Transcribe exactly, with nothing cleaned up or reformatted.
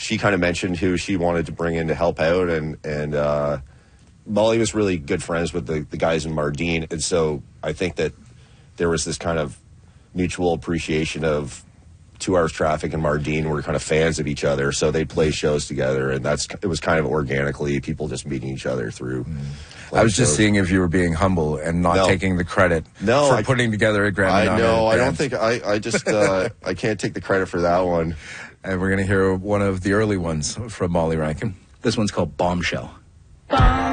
she kind of mentioned who she wanted to bring in to help out, and and uh, Molly was really good friends with the, the guys in Mardine, and so I think that there was this kind of mutual appreciation of Two Hours Traffic and Mardine were kind of fans of each other, so they'd play shows together, and that's it was kind of organically people just meeting each other through. Mm. I was just shows. seeing if you were being humble and not no. taking the credit no, for I, putting together a Grammy. I know. I don't think I. I just uh, I can't take the credit for that one. And we're going to hear one of the early ones from Molly Rankin. This one's called Bombshell.